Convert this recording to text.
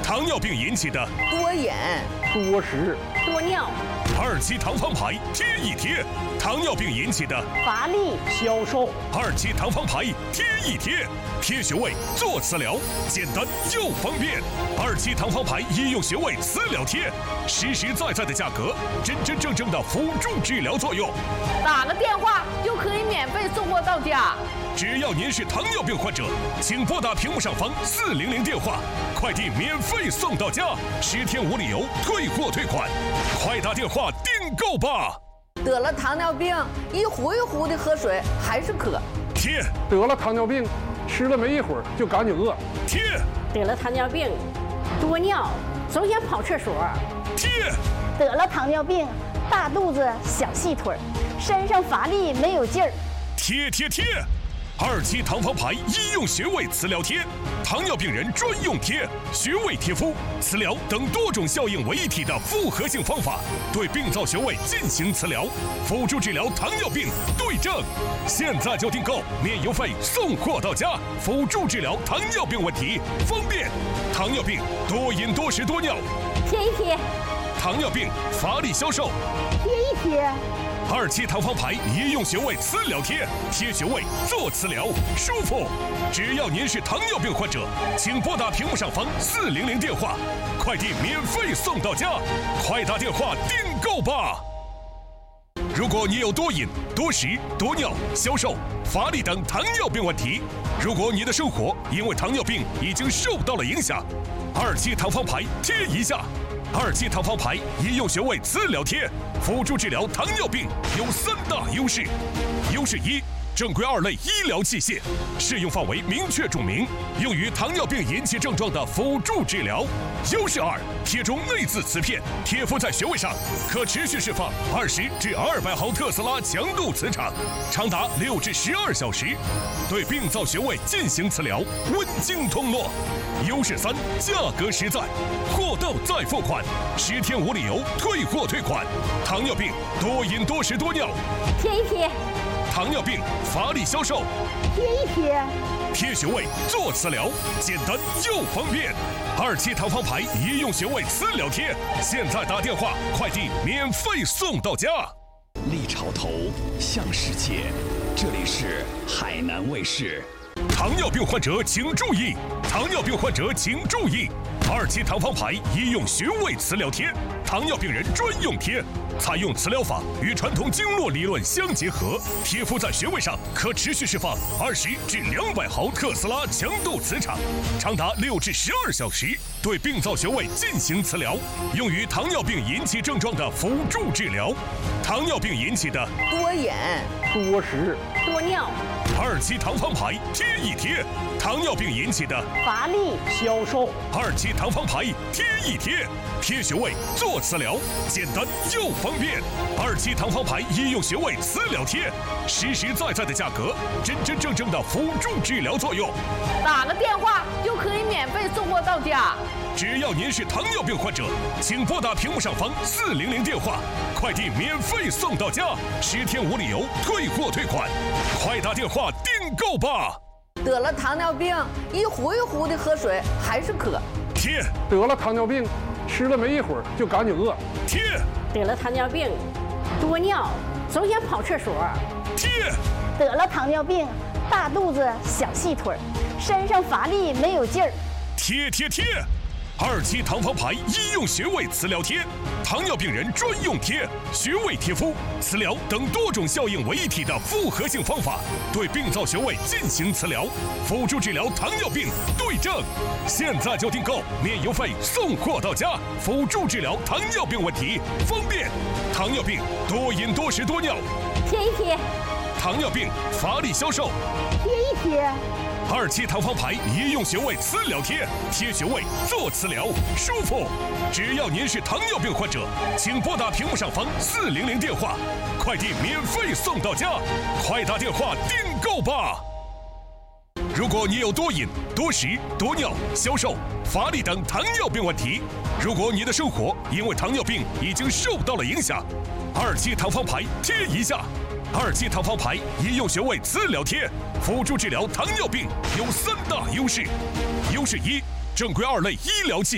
糖尿病引起的多饮、 多食、 多尿、 2期糖方牌贴一贴，糖尿病引起的乏力、 消瘦。 2期糖方牌贴一贴，贴穴位做磁疗，简单又方便。2期糖方牌医用穴位磁疗贴，实实在在的价格，真真正正的辅助治疗作用。 打个电话就可以免费送货到家。 只要您是糖尿病患者，请拨打屏幕上方400电话，快递免费送到家，10天无理由退货退款，快打电话订购吧。 得了糖尿病，一壶一壶的喝水还是渴。 贴， 得了糖尿病，吃了没一会儿就赶紧饿。 贴， 得了糖尿病，多尿，总想跑厕所。 贴， 得了糖尿病，大肚子小细腿，身上乏力没有劲儿。 贴贴贴，2期糖方牌医用穴位磁疗贴，糖尿病人专用贴，穴位贴敷、磁疗等多种效应为一体的复合性方法，对病灶穴位进行磁疗，辅助治疗糖尿病，对症。现在就订购，免邮费送货到家，辅助治疗糖尿病问题，方便。糖尿病多饮多食多尿， 贴一贴。 糖尿病乏力消瘦， 贴一贴。 2期糖方牌医用穴位磁疗贴，贴穴位做磁疗，舒服。只要您是糖尿病患者，请拨打屏幕上方400电话，快递免费送到家，快打电话订购吧。如果你有多饮、多食、多尿、消瘦、乏力等糖尿病问题，如果你的生活因为糖尿病已经受到了影响，2期糖方牌贴一下。2期糖方牌医用穴位磁疗贴，辅助治疗糖尿病有3大优势。优势1，正规2类医疗器械，适用范围明确注明，用于糖尿病引起症状的辅助治疗。优势2，贴中内置磁片，贴敷在穴位上，可持续释放20至200毫特斯拉强度磁场，长达6至12小时，对病灶穴位进行磁疗，温经通络。优势3，价格实在，货到再付款，10天无理由退货退款。糖尿病多饮多食多尿， 贴一贴。 糖尿病乏力消瘦， 贴一贴。 贴穴位做磁疗，简单又方便。2期糖方牌医用穴位磁疗贴，现在打电话，快递免费送到家。 立潮头向世界，这里是海南卫视。 糖尿病患者请注意！糖尿病患者请注意！2期糖方牌医用穴位磁疗贴，糖尿病人专用贴，采用磁疗法与传统经络理论相结合，贴敷在穴位上，可持续释放20至200毫特斯拉强度磁场，长达6至12小时，对病灶穴位进行磁疗，用于糖尿病引起症状的辅助治疗。糖尿病引起的多饮、 多食、 多尿、 2期糖方牌贴一贴，糖尿病引起的乏力、 消瘦。 2期糖方牌贴一贴，贴穴位做磁疗，简单又方便。2期糖方牌医用穴位磁疗贴，实实在在的价格，真真正正的辅助治疗作用。 打个电话就可以免费送货到家。 只要您是糖尿病患者，请拨打屏幕上方400电话，快递免费送到家，10天无理由退货退款，快打电话订购吧。 得了糖尿病，一壶一壶的喝水还是渴。 贴， 得了糖尿病，吃了没一会儿就赶紧饿。 贴， 得了糖尿病，多尿，总想跑厕所。 贴， 得了糖尿病，大肚子小细腿，身上乏力没有劲儿。 贴贴贴！2期糖方牌医用穴位磁疗贴，糖尿病人专用贴，穴位贴敷、磁疗等多种效应为一体的复合性方法，对病灶穴位进行磁疗，辅助治疗糖尿病，对症。现在就订购，免邮费送货到家，辅助治疗糖尿病问题，方便。糖尿病多饮多食多尿， 贴一贴。 糖尿病乏力消瘦， 贴一贴。 2期糖方牌医用穴位磁疗贴，贴穴位做磁疗，舒服。只要您是糖尿病患者，请拨打屏幕上方400电话，快递免费送到家，快打电话订购吧。如果你有多饮、多食、多尿、消瘦、乏力等糖尿病问题，如果你的生活因为糖尿病已经受到了影响，2期糖方牌贴一下。2期糖方牌医用穴位磁疗贴，辅助治疗糖尿病有3大优势。优势1，正规2类医疗器